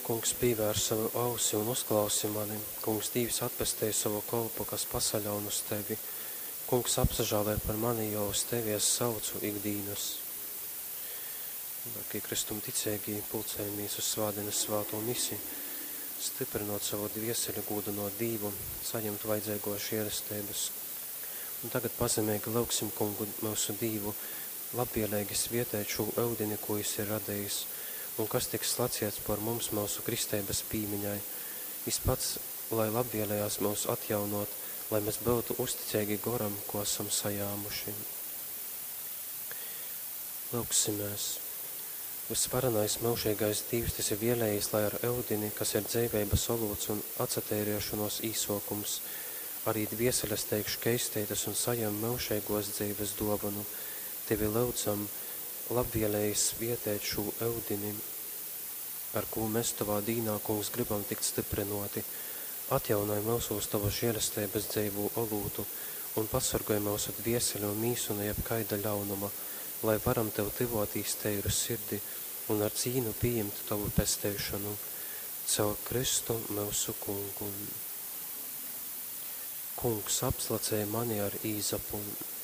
Kungs pīvērs savu ausi un uzklausi mani. Kungs Dievs atpestēja savu kalpu, kas pasaļaun uz tevi. Kungs apsažālē par mani, jo uz tevi es saucu ikdīnas. Dārgie Kristum ticēgie, pulcējamies uz svādienas svāto misi, stiprinot savu dvieseli, gūdinot Dievu, saņemt vajadzīgo žēlastības. Un tagad pazemīgi lūgsim Kungu mūsu Dievu, labvēlīgi svietēt šo eudini, ko Viņš ir radījis, un kas tiks slacīts par mums mūsu kristības pīmiņai. Viņš pats, lai labvēlējās mūs atjaunot, lai mēs būtu uzticīgi goram, ko esam sajāmuši. Lūgsimies. Visvarenais mūžīgais Dievs, tas ir vielējis, lai ar eudini, kas ir dzīvības olots un atsatīriešanos īsokums, arī dvieseles teikšu keistētas un sajam mūžīgos dzīves dovanu. Tevi lūdzam, labvēlējis vietēt šo eudini, ar ko mēs tavā dīnā, Kungs, gribam tikt stiprinoti. Atjaunoj mūsos tavu žēlastības dzīvu olūtu un pasargoj mūsu dvieseli un mīsu no jebkaida ļaunuma, lai varam tev tivotīs teiru sirdi un ar cīnu pieņemt tavu pestēšanu. Caur Kristu mūsu Kungu. Kungs apslacēja mani ar īzapu.